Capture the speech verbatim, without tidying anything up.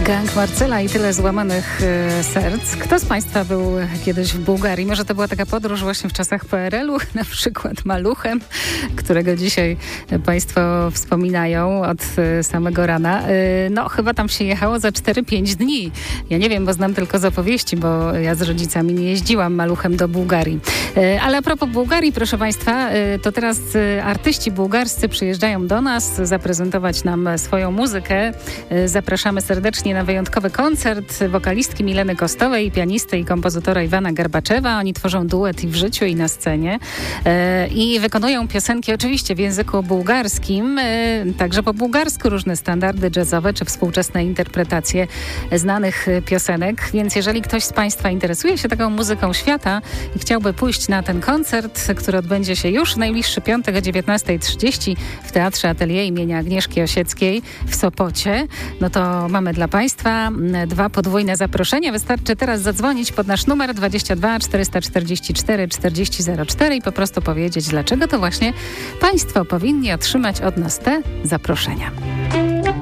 Gang Marcela i tyle złamanych e, serc. Kto z Państwa był kiedyś w Bułgarii? Może to była taka podróż właśnie w czasach P R L u, na przykład Maluchem, którego dzisiaj Państwo wspominają od e, samego rana. E, no chyba tam się jechało za cztery pięć dni. Ja nie wiem, bo znam tylko z opowieści, bo ja z rodzicami nie jeździłam Maluchem do Bułgarii. E, ale a propos Bułgarii, proszę Państwa, e, to teraz e, artyści bułgarscy przyjeżdżają do nas zaprezentować nam swoją muzykę. E, zapraszamy serdecznie na wyjątkowy koncert wokalistki Mileny Kostowej i pianisty i kompozytora Iwana Garbaczewa. Oni tworzą duet i w życiu, i na scenie. E, I wykonują piosenki oczywiście w języku bułgarskim, e, także po bułgarsku różne standardy jazzowe czy współczesne interpretacje znanych piosenek. Więc jeżeli ktoś z Państwa interesuje się taką muzyką świata i chciałby pójść na ten koncert, który odbędzie się już w najbliższy piątek o dziewiętnasta trzydzieści w Teatrze Atelier imienia Agnieszki Osieckiej w Sopocie, no to mamy dla Państwa dwa podwójne zaproszenia. Wystarczy teraz zadzwonić pod nasz numer dwadzieścia dwa czterysta czterdzieści cztery czterdzieści zero cztery i po prostu powiedzieć, dlaczego to właśnie Państwo powinni otrzymać od nas te zaproszenia.